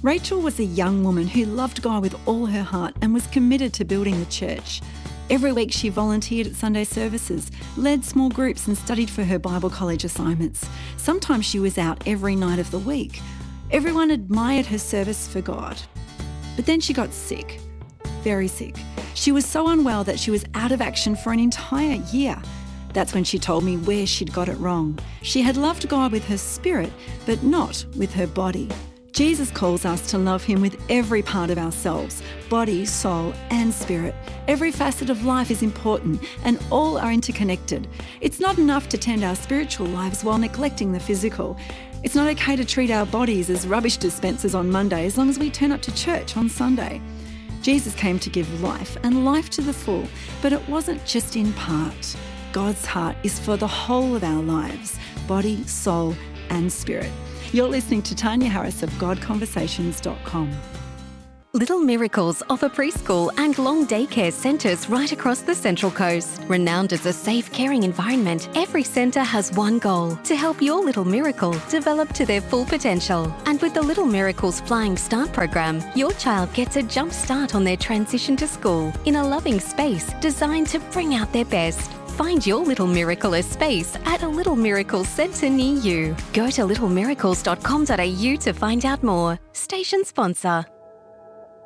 Rachel was a young woman who loved God with all her heart and was committed to building the church. Every week she volunteered at Sunday services, led small groups and studied for her Bible college assignments. Sometimes she was out every night of the week. Everyone admired her service for God. But then she got sick, very sick. She was so unwell that she was out of action for an entire year. That's when she told me where she'd got it wrong. She had loved God with her spirit, but not with her body. Jesus calls us to love him with every part of ourselves, body, soul, and spirit. Every facet of life is important and all are interconnected. It's not enough to tend our spiritual lives while neglecting the physical. It's not okay to treat our bodies as rubbish dispensers on Monday as long as we turn up to church on Sunday. Jesus came to give life and life to the full, but it wasn't just in part. God's heart is for the whole of our lives, body, soul, and spirit. You're listening to Tanya Harris of GodConversations.com. Little Miracles offer preschool and long daycare centres right across the Central Coast. Renowned as a safe, caring environment, every centre has one goal: to help your little miracle develop to their full potential. And with the Little Miracles Flying Start program, your child gets a jump start on their transition to school in a loving space designed to bring out their best. Find your Little Miracle space at a Little Miracles centre near you. Go to littlemiracles.com.au to find out more. Station sponsor.